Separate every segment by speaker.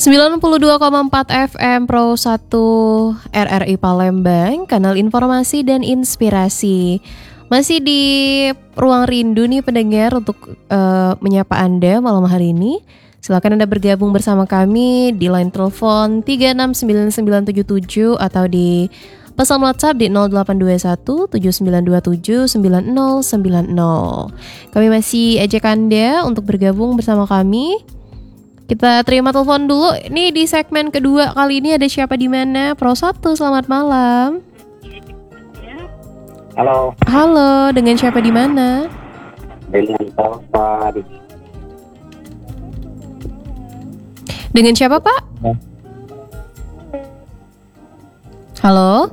Speaker 1: 92,4 FM Pro 1 RRI Palembang, kanal informasi dan inspirasi. Masih di Ruang Rindu nih pendengar untuk menyapa Anda malam hari ini. Silakan Anda bergabung bersama kami di line telepon 369977 atau di pesan WhatsApp di 0821 7927 9090. Kami masih ajak Anda untuk bergabung bersama kami. Kita terima telepon dulu. Nih di segmen kedua kali ini ada siapa di mana? Pro 1, selamat malam.
Speaker 2: Halo.
Speaker 1: Halo, dengan siapa di mana?
Speaker 2: Dengan Topan.
Speaker 1: Dengan siapa, Pak? Halo?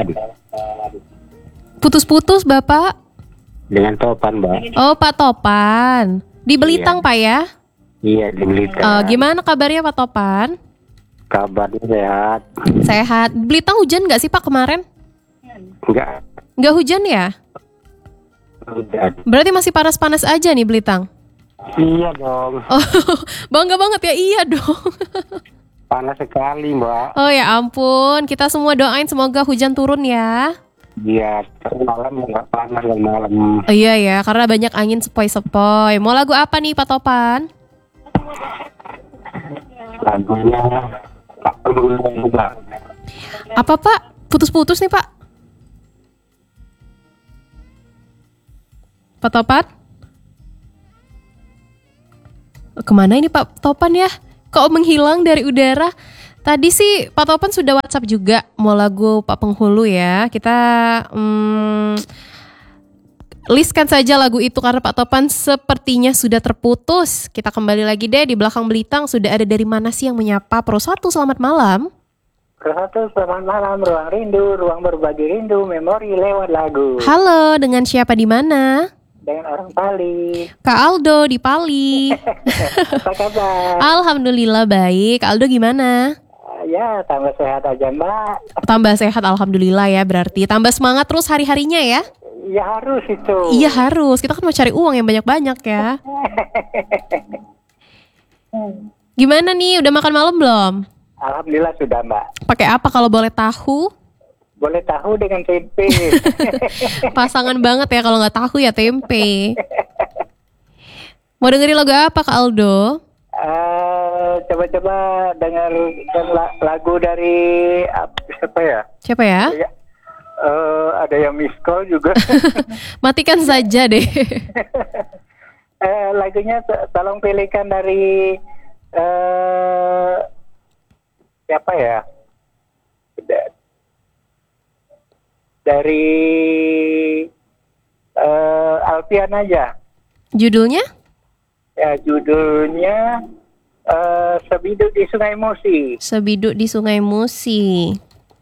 Speaker 1: Putus-putus, Bapak.
Speaker 2: Dengan Topan, Mbak.
Speaker 1: Oh, Pak Topan. Di Belitang,
Speaker 2: Iya.
Speaker 1: Pak ya?
Speaker 2: Iya, di Blitar.
Speaker 1: Gimana kabarnya Pak Topan?
Speaker 2: Kabarnya sehat.
Speaker 1: Sehat. Belitang hujan nggak sih Pak kemarin?
Speaker 2: Enggak.
Speaker 1: Nggak hujan ya?
Speaker 2: Udah.
Speaker 1: Berarti masih panas-panas aja nih Belitang?
Speaker 2: Iya dong.
Speaker 1: Oh, bangga banget ya, iya dong.
Speaker 2: Panas sekali, Mbak.
Speaker 1: Oh ya ampun, kita semua doain semoga hujan turun ya.
Speaker 2: Iya, malam enggak panas dan malam.
Speaker 1: Oh iya ya, karena banyak angin sepoi-sepoi. Mau lagu apa nih Pak Topan?
Speaker 2: Lagunya tak perlu juga.
Speaker 1: Apa Pak? Putus-putus nih Pak. Pak Topan? Kemana ini Pak Topan ya? Kok menghilang dari udara? Tadi sih Pak Topan sudah WhatsApp juga mau lagu Pak Penghulu ya. Kita listkan saja lagu itu karena Pak Topan sepertinya sudah terputus. Kita kembali lagi deh di belakang Belitang. Sudah ada dari mana sih yang menyapa? Pro 1, selamat malam.
Speaker 2: Pro 1, selamat malam. Ruang Rindu, ruang berbagi rindu, memori lewat lagu.
Speaker 1: Halo, dengan siapa di mana?
Speaker 2: Dengan orang Bali.
Speaker 1: Kak Aldo di Pali.
Speaker 2: Apa kabar?
Speaker 1: Alhamdulillah baik. Kak Aldo gimana?
Speaker 2: Ya, tambah sehat aja, Mbak.
Speaker 1: Tambah sehat alhamdulillah ya berarti. Tambah semangat terus hari-harinya ya?
Speaker 2: Ya harus itu.
Speaker 1: Iya harus. Kita kan mau cari uang yang banyak-banyak ya. Gimana nih? Udah makan malam belum?
Speaker 2: Alhamdulillah sudah, Mbak.
Speaker 1: Pakai apa kalau boleh tahu?
Speaker 2: Boleh tahu dengan tempe.
Speaker 1: Pasangan banget ya kalau nggak tahu ya tempe. Mau dengerin lagu apa Kak Aldo?
Speaker 2: Coba-coba dengar lagu dari siapa ya?
Speaker 1: Siapa ya?
Speaker 2: Ada yang miss call juga.
Speaker 1: Matikan saja deh.
Speaker 2: Lagunya tolong pilihkan dari siapa ya? Dari Alfian aja.
Speaker 1: Judulnya?
Speaker 2: Ya, judulnya Sebiduk di Sungai Musi.
Speaker 1: Sebiduk di Sungai Musi.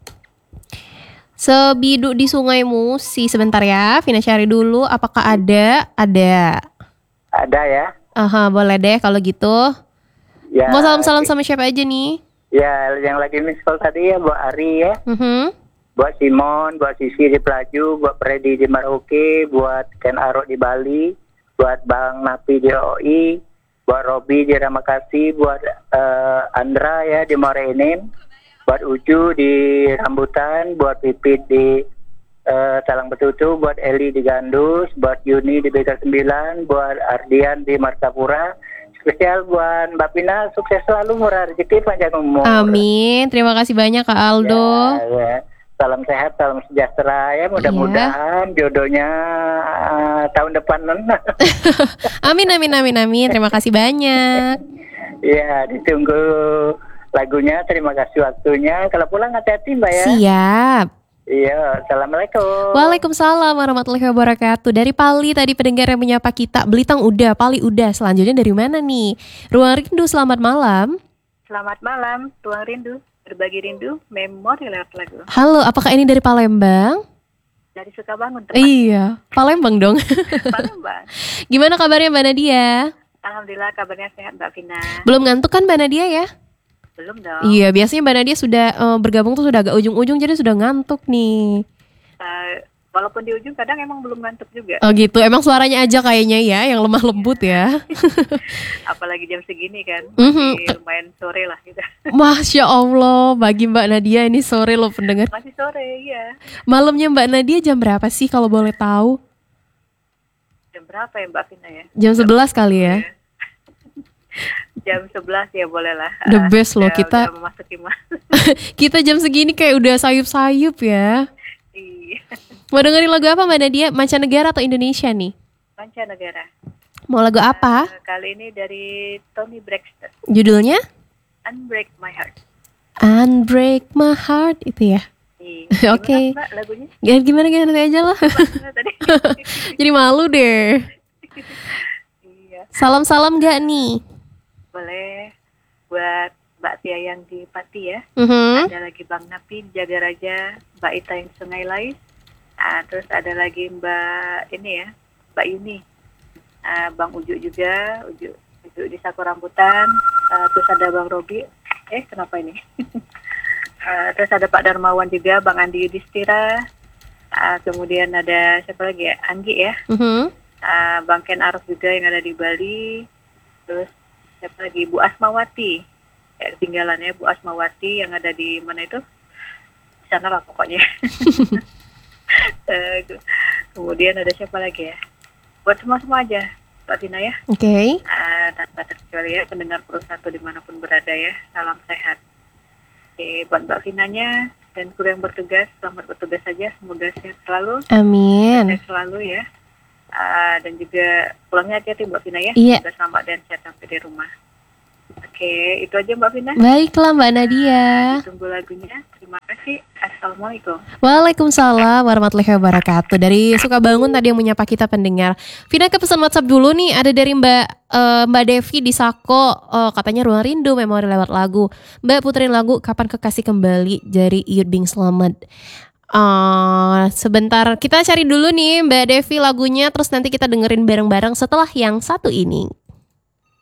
Speaker 1: Sebiduk di Sungai Musi. Sebentar ya, Vina cari dulu. Apakah ada? Ada.
Speaker 2: Ada ya?
Speaker 1: Aha, boleh deh kalau gitu.
Speaker 2: Ya.
Speaker 1: Mau salam-salam sama siapa aja nih?
Speaker 2: Ya, yang lagi miss call tadi ya buat Ari ya.
Speaker 1: Mhm.
Speaker 2: Buat Simon, buat Sisi di Pelaju, buat Freddy di Merauke, buat Ken Arok di Bali, buat Bang Napi di OI, buat Robi di Ramakasih, buat Andra ya di Morenin, buat Uju di Rambutan, buat Pipit di Talang Betutu, buat Eli di Gandus, buat Yuni di Beka 9, buat Ardian di Martapura. Spesial buat Mbak Pina, sukses selalu, murah rezeki, panjang umur.
Speaker 1: Amin. Terima kasih banyak Kak Aldo.
Speaker 2: Ya. Salam sehat, salam sejahtera ya. Mudah-mudahan jodohnya tahun depan.
Speaker 1: Amin, amin, amin, amin. Terima kasih banyak.
Speaker 2: Ya, ditunggu lagunya. Terima kasih waktunya. Kalau pulang hati-hati, Mbak ya.
Speaker 1: Siap.
Speaker 2: Iya, assalamualaikum.
Speaker 1: Waalaikumsalam warahmatullahi wabarakatuh. Dari Pali tadi pendengar yang menyapa kita. Belitang udah, Pali udah. Selanjutnya dari mana nih? Ruang Rindu, selamat malam.
Speaker 3: Selamat malam, Ruang Rindu, berbagi rindu, memori lewat lagu.
Speaker 1: Halo, apakah ini dari Palembang?
Speaker 3: Dari Sukabangun,
Speaker 1: Iya, Palembang dong.
Speaker 3: Palembang.
Speaker 1: Gimana kabarnya Mbak Nadia?
Speaker 3: Alhamdulillah kabarnya sehat, Mbak Vina.
Speaker 1: Belum ngantuk kan Mbak Nadia ya?
Speaker 3: Belum dong.
Speaker 1: Iya, biasanya Mbak Nadia sudah bergabung tuh sudah agak ujung-ujung jadi sudah ngantuk nih.
Speaker 3: Walaupun di ujung kadang emang belum ngantuk juga.
Speaker 1: Oh gitu, emang suaranya aja kayaknya ya yang lemah lembut ya.
Speaker 3: Apalagi jam segini kan,
Speaker 1: Mhm.
Speaker 3: masih lumayan sore lah gitu.
Speaker 1: Masya Allah, bagi Mbak Nadia ini sore loh pendengar.
Speaker 3: Masih sore, iya.
Speaker 1: Malamnya Mbak Nadia jam berapa sih kalau boleh tahu?
Speaker 3: Jam berapa ya Mbak Vina ya?
Speaker 1: Jam 11 kali ya?
Speaker 3: Jam 11 ya boleh lah.
Speaker 1: The best loh, kita
Speaker 3: Udah memasuki
Speaker 1: kita jam segini kayak udah sayup-sayup ya.
Speaker 3: Iya.
Speaker 1: Mau dengerin lagu apa Mbak Nadia? Mancanegara atau Indonesia nih?
Speaker 3: Mancanegara.
Speaker 1: Mau lagu apa?
Speaker 3: Kali ini dari Tony Braxton,
Speaker 1: Judulnya?
Speaker 3: Unbreak My Heart.
Speaker 1: Unbreak My Heart itu ya?
Speaker 3: Iya.
Speaker 1: Oke.
Speaker 3: Gimana Mbak lagunya?
Speaker 1: Ya, gimana nanti aja lah.
Speaker 3: Gimana tadi?
Speaker 1: Jadi malu deh.
Speaker 3: Iya.
Speaker 1: Salam-salam gak nih?
Speaker 3: Boleh buat Mbak Tia yang di Pati ya.
Speaker 1: Mhm.
Speaker 3: Ada lagi Bang Napi di Jaga Raja, Mbak Ita yang Sungai Lais. Terus ada lagi Mbak ini ya, Mbak Yuni. Bang Uju juga, Uju di Saku Rambutan. Terus ada Bang Robi. Kenapa ini? Terus ada Pak Darmawan juga, Bang Andi Yudhistira. Kemudian ada siapa lagi ya? Anggi ya.
Speaker 1: Mhm.
Speaker 3: Bang Ken Arif juga yang ada di Bali. Terus siapa lagi? Bu Asmawati. Ya, ketinggalannya Bu Asmawati yang ada di mana itu? Di sana lah pokoknya. Kemudian ada siapa lagi ya? Buat semua aja, Mbak Tina ya.
Speaker 1: Oke.
Speaker 3: Tanpa terkecuali ya, pendengar Pro 1 dimanapun berada ya. Salam sehat. Oke, buat Mbak Vinanya dan kru yang bertugas, selamat bertugas saja. Semoga sehat selalu.
Speaker 1: Amin.
Speaker 3: Sehat selalu ya. Dan juga pulangnya hati-hati Mbak Vina ya.
Speaker 1: Iya.
Speaker 3: Semoga selamat dan sehat sampai di rumah. Oke, itu aja Mbak Vina.
Speaker 1: Baiklah Mbak Nadia.
Speaker 3: Tunggu lagunya. Terima kasih. Assalamualaikum.
Speaker 1: Waalaikumsalam warahmatullahi wabarakatuh. Dari Suka Bangun tadi yang menyapa kita pendengar. Vina ke pesan WhatsApp dulu nih. Ada dari Mbak Devi di Sako. Katanya Ruang Rindu memori lewat lagu. Mbak puterin lagu Kapan Kekasih Kembali dari Iyut Bing Slamet. Sebentar kita cari dulu nih Mbak Devi lagunya. Terus nanti kita dengerin bareng-bareng setelah yang satu ini.